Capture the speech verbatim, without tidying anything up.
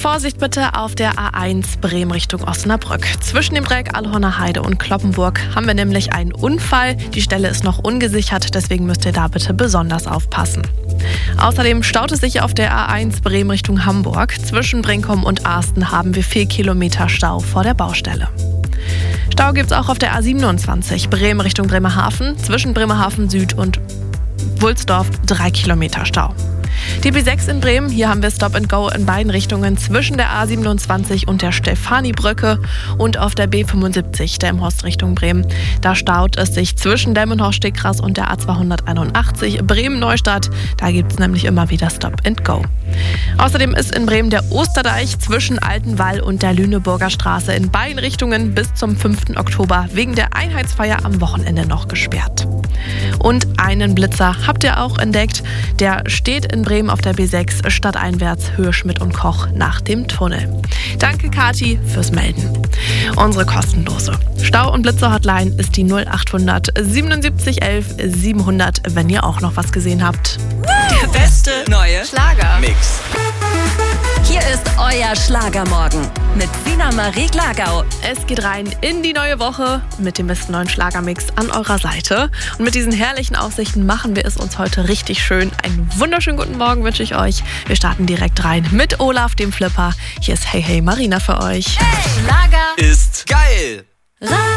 Vorsicht bitte auf der A eins Bremen Richtung Osnabrück. Zwischen dem Dreieck Allhorner Heide und Cloppenburg haben wir nämlich einen Unfall. Die Stelle ist noch ungesichert, deswegen müsst ihr da bitte besonders aufpassen. Außerdem staut es sich auf der A eins Bremen Richtung Hamburg. Zwischen Brinkum und Arsten haben wir vier Kilometer Stau vor der Baustelle. Stau gibt es auch auf der A siebenundzwanzig Bremen Richtung Bremerhaven. Zwischen Bremerhaven Süd und Wulsdorf drei Kilometer Stau. Die B sechs in Bremen, hier haben wir Stop and Go in beiden Richtungen zwischen der A siebenundzwanzig und der Stefanibrücke und auf der B fünfundsiebzig, der Delmenhorst Richtung Bremen. Da staut es sich zwischen Delmenhorst-Stegras und der A zweihunderteinundachtzig Bremen-Neustadt. Da gibt es nämlich immer wieder Stop and Go. Außerdem ist in Bremen der Osterdeich zwischen Altenwall und der Lüneburger Straße in beiden Richtungen bis zum fünften Oktober wegen der Einheitsfeier am Wochenende noch gesperrt. Und einen Blitzer habt ihr auch entdeckt. Der steht in Bremen auf der B sechs stadteinwärts Höhe Schmidt und Koch nach dem Tunnel. Danke Kati fürs Melden. Unsere kostenlose Stau- und Blitzer-Hotline ist die null achthundert siebenundsiebzig elf siebenhundert, wenn ihr auch noch was gesehen habt. Der beste neue Schlagermix. Hier ist euer Schlagermorgen mit Sina Marie Glagau. Es geht rein in die neue Woche mit dem besten neuen Schlagermix an eurer Seite. Und mit diesen herrlichen Aussichten machen wir es uns heute richtig schön. Einen wunderschönen guten Morgen wünsche ich euch. Wir starten direkt rein mit Olaf, dem Flipper. Hier ist Hey Hey Marina für euch. Hey, Schlager Ist geil.